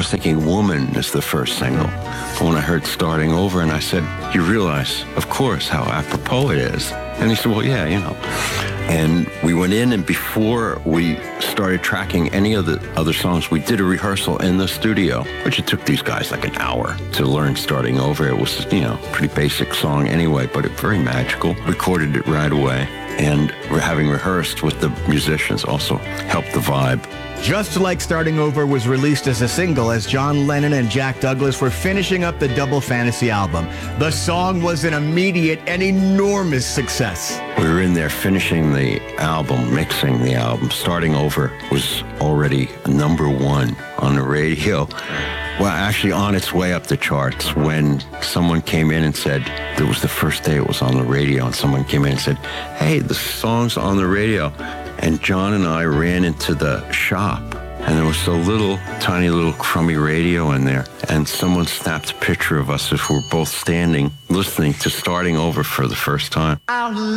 was thinking Woman is the first single. But when I heard Starting Over, and I said, you realize, of course, how apropos it is. And he said, well, yeah, you know. And we went in, and before we started tracking any of the other songs, we did a rehearsal in the studio, which it took these guys like an hour to learn Starting Over. It was, you know, pretty basic song anyway, but it's very magical. Recorded it right away. And having rehearsed with the musicians also helped the vibe. Just Like Starting Over was released as a single as John Lennon and Jack Douglas were finishing up the Double Fantasy album. The song was an immediate and enormous success. We were in there finishing the album, mixing the album. Starting Over was already #1 on the radio. Well, actually on its way up the charts when someone came in and said, it was the first day it was on the radio, and someone came in and said, hey, the song's on the radio. And John and I ran into the shop, and there was a little, tiny little crummy radio in there, and someone snapped a picture of us as we were both standing, listening to Starting Over for the first time.